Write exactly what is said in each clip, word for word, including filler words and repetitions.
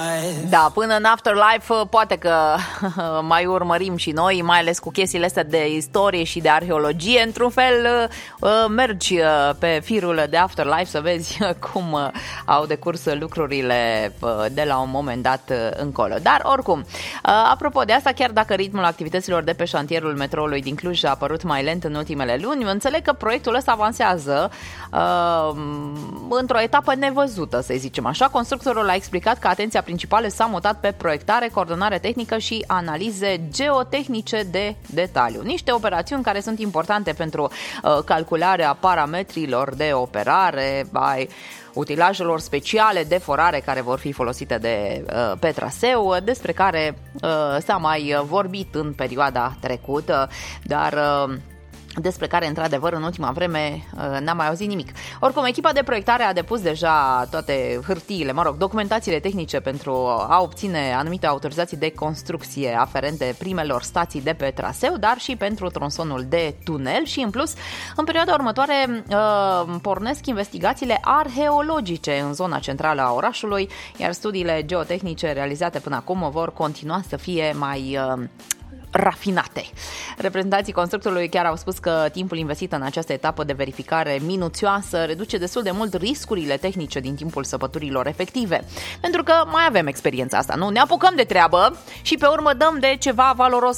Da, până în Afterlife poate că mai urmărim și noi, mai ales cu chestiile astea de istorie și de arheologie. Într-un fel mergi pe firul de Afterlife să vezi cum au decurs lucrurile de la un moment dat încolo. Dar oricum, apropo de asta, chiar dacă ritmul activităților de pe șantierul metroului din Cluj a apărut mai lent în ultimele luni, înțeleg că proiectul ăsta avansează uh, într-o etapă nevăzută, să zicem așa. Constructorul a explicat că atenția principală s-a mutat pe proiectare, coordonare tehnică și analize geotehnice de detaliu. Niște operațiuni care sunt importante pentru uh, calcularea parametrilor de operare, ai utilajelor speciale de forare care vor fi folosite de, uh, pe traseu, despre care uh, s-a mai vorbit în perioada trecută, dar uh, despre care, într-adevăr, în ultima vreme n-am mai auzit nimic. Oricum, echipa de proiectare a depus deja toate hârtiile, mă rog, documentațiile tehnice pentru a obține anumite autorizații de construcție aferente primelor stații de pe traseu, dar și pentru tronsonul de tunel și, în plus, în perioada următoare pornesc investigațiile arheologice în zona centrală a orașului, iar studiile geotehnice realizate până acum vor continua să fie mai rafinate. Reprezentanții constructorului chiar au spus că timpul investit în această etapă de verificare minuțioasă reduce destul de mult riscurile tehnice din timpul săpăturilor efective. Pentru că mai avem experiența asta, nu? Ne apucăm de treabă și pe urmă dăm de ceva valoros,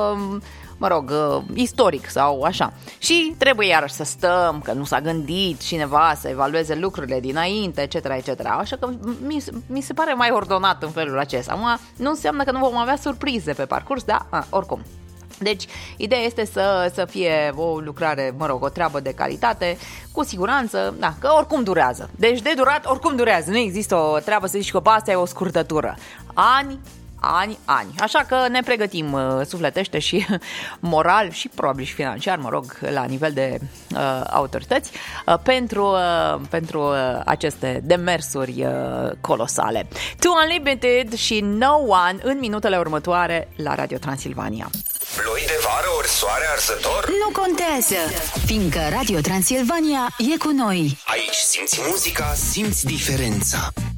mă rog, istoric sau așa. Și trebuie iarăși să stăm, că nu s-a gândit cineva să evalueze lucrurile dinainte, et cetera, et cetera. Așa că mi, mi se pare mai ordonat în felul acesta. Acum, nu înseamnă că nu vom avea surprize pe parcurs, dar a, oricum. Deci, ideea este să, să fie o lucrare, mă rog, o treabă de calitate, cu siguranță, da, că oricum durează. Deci, de durat, oricum durează. Nu există o treabă să zici că pe asta e o scurtătură. Ani, ani, ani. Așa că ne pregătim uh, sufletește și moral și probabil și financiar, mă rog, la nivel de uh, autorități, uh, pentru, uh, pentru uh, aceste demersuri uh, colosale. To Unlimited și No One în minutele următoare la Radio Transilvania. Ploi de vară ori soare arzător? Nu contează, fiindcă Radio Transilvania e cu noi. Aici simți muzica, simți diferența.